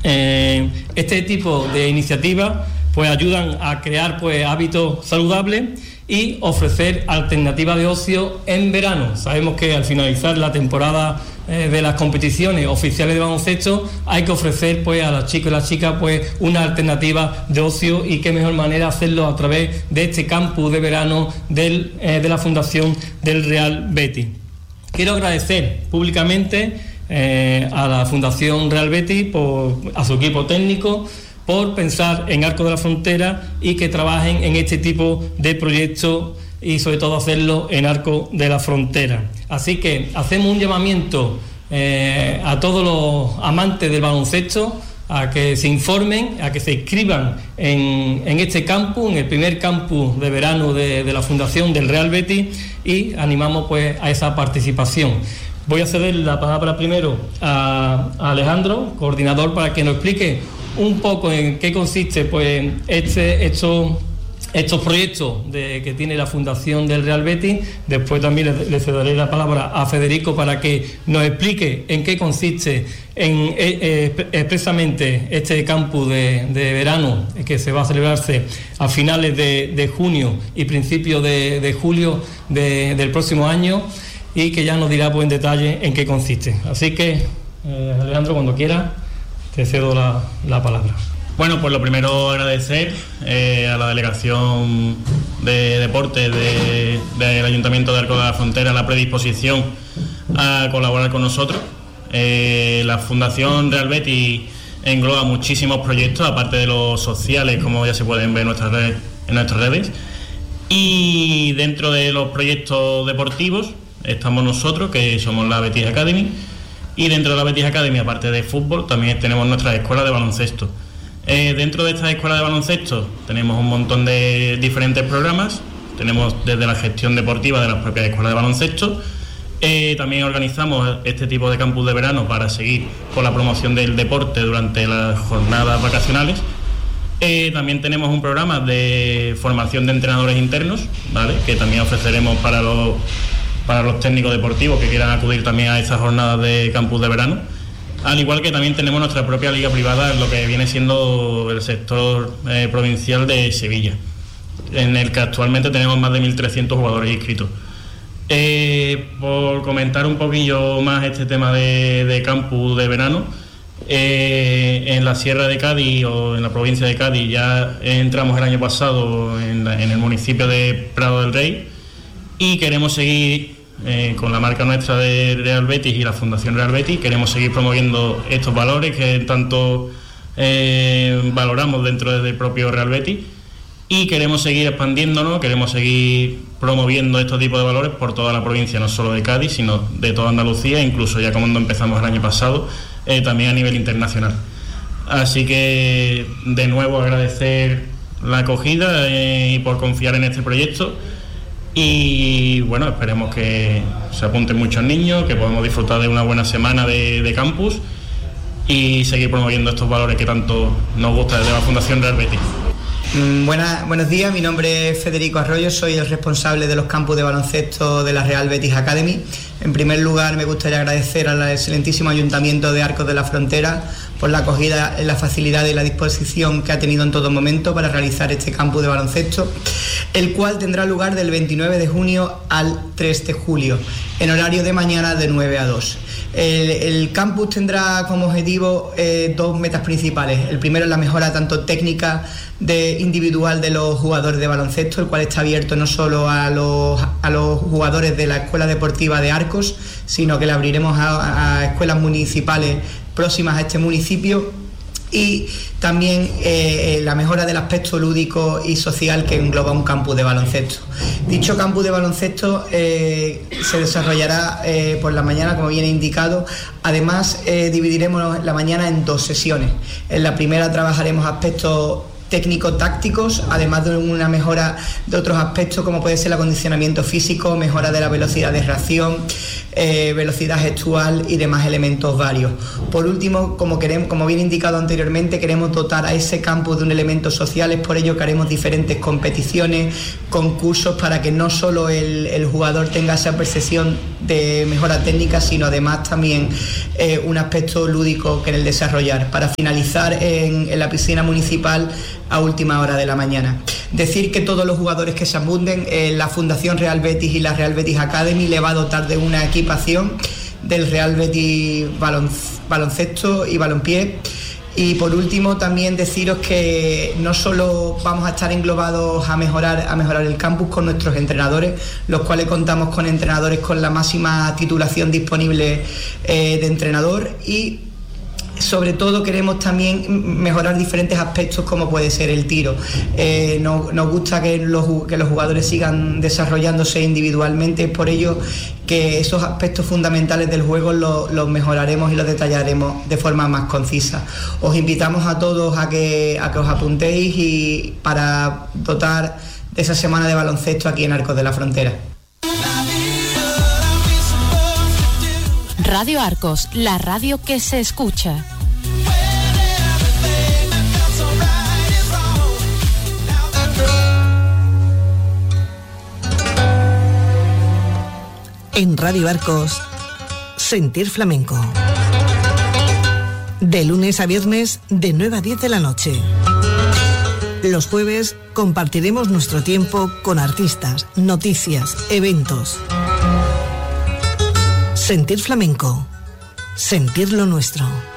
Este tipo de iniciativas pues ayudan a crear pues hábitos saludables y ofrecer alternativas de ocio en verano. Sabemos que al finalizar la temporada de las competiciones oficiales de baloncesto hay que ofrecer pues a los chicos y las chicas pues una alternativa de ocio, y qué mejor manera hacerlo a través de este campus de verano de la Fundación del Real Betis. Quiero agradecer públicamente a la Fundación Real Betis, a su equipo técnico, por pensar en Arcos de la Frontera y que trabajen en este tipo de proyectos, y sobre todo hacerlo en Arcos de la Frontera. Así que hacemos un llamamiento a todos los amantes del baloncesto a que se informen, a que se inscriban en este campus, en el primer campus de verano de la Fundación del Real Betis, y animamos pues a esa participación. Voy a ceder la palabra primero a Alejandro, coordinador, para que nos explique un poco en qué consiste pues estos proyectos que tiene la Fundación del Real Betis. Después también le cederé la palabra a Federico para que nos explique en qué consiste expresamente este campus de verano que se va a celebrarse a finales de junio y principios de julio del próximo año, y que ya nos dirá pues en detalle en qué consiste. Así que, Alejandro, cuando quieras, te cedo la palabra. Bueno, pues lo primero agradecer a la Delegación de Deportes del Ayuntamiento de Arcos de la Frontera la predisposición a colaborar con nosotros. La Fundación Real Betis engloba muchísimos proyectos, aparte de los sociales, como ya se pueden ver en nuestras redes. Y dentro de los proyectos deportivos estamos nosotros, que somos la Betis Academy, y dentro de la Betis Academy, aparte de fútbol, también tenemos nuestras escuelas de baloncesto. Dentro de estas escuelas de baloncesto tenemos un montón de diferentes programas. Tenemos desde la gestión deportiva de las propias escuelas de baloncesto. También organizamos este tipo de campus de verano para seguir con la promoción del deporte durante las jornadas vacacionales. También tenemos un programa de formación de entrenadores internos, ¿vale?, que también ofreceremos para los técnicos deportivos que quieran acudir también a esas jornadas de campus de verano. Al igual que también tenemos nuestra propia liga privada, lo que viene siendo el sector provincial de Sevilla, en el que actualmente tenemos más de 1.300 jugadores inscritos. Por comentar un poquillo más este tema de campus de verano, en la Sierra de Cádiz o en la provincia de Cádiz ya entramos el año pasado en el municipio de Prado del Rey, y queremos seguir con la marca nuestra de Real Betis y la Fundación Real Betis. Queremos seguir promoviendo estos valores que tanto valoramos dentro del propio Real Betis, y queremos seguir expandiéndonos, queremos seguir promoviendo estos tipos de valores por toda la provincia, no solo de Cádiz, sino de toda Andalucía, incluso ya como empezamos el año pasado, también a nivel internacional. Así que de nuevo agradecer la acogida y por confiar en este proyecto. Y bueno, esperemos que se apunten muchos niños, que podamos disfrutar de una buena semana de campus y seguir promoviendo estos valores que tanto nos gusta desde la Fundación Real Betis. Buenos días, mi nombre es Federico Arroyo, soy el responsable de los campus de baloncesto de la Real Betis Academy. En primer lugar, me gustaría agradecer al excelentísimo Ayuntamiento de Arcos de la Frontera por la acogida, la facilidad y la disposición que ha tenido en todo momento para realizar este campus de baloncesto, el cual tendrá lugar del 29 de junio al 3 de julio, en horario de mañana de 9 a 2. El campus tendrá como objetivo dos metas principales. El primero es la mejora tanto técnica individual de los jugadores de baloncesto, el cual está abierto no solo a los jugadores de la Escuela Deportiva de Arcos, sino que le abriremos a escuelas municipales próximas a este municipio, y también la mejora del aspecto lúdico y social que engloba un campus de baloncesto. Dicho campus de baloncesto se desarrollará por la mañana, como viene indicado. Además, dividiremos la mañana en dos sesiones. En la primera trabajaremos aspectos técnico-tácticos, además de una mejora de otros aspectos como puede ser el acondicionamiento físico, mejora de la velocidad de reacción, velocidad gestual y demás elementos varios. Por último, como bien indicado anteriormente, queremos dotar a ese campus de un elemento social. Es por ello que haremos diferentes competiciones, concursos, para que no solo el jugador tenga esa percepción de mejora técnica, sino además también un aspecto lúdico que en el desarrollar, para finalizar en la piscina municipal a última hora de la mañana. Decir que todos los jugadores que se abunden, la Fundación Real Betis y la Real Betis Academy le va a dotar de una equipación del Real Betis baloncesto y balompié. Y por último también deciros que no solo vamos a estar englobados a mejorar el campus con nuestros entrenadores, los cuales contamos con entrenadores con la máxima titulación disponible de entrenador, y sobre todo queremos también mejorar diferentes aspectos como puede ser el tiro. Nos gusta que los jugadores sigan desarrollándose individualmente, es por ello que esos aspectos fundamentales del juego los mejoraremos y los detallaremos de forma más concisa. Os invitamos a todos a que os apuntéis y para dotar de esa semana de baloncesto aquí en Arcos de la Frontera. Radio Arcos, la radio que se escucha. En Radio Arcos, Sentir Flamenco. De lunes a viernes, de 9 a 10 de la noche. Los jueves compartiremos nuestro tiempo con artistas, noticias, eventos. Sentir Flamenco. Sentir lo nuestro.